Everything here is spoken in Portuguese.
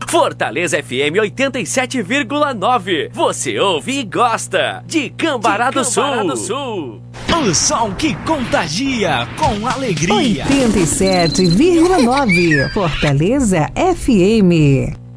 Fortaleza FM 87,9. Você ouve e gosta de Cambará do Sul. O som que contagia com alegria. 87,9. Fortaleza FM.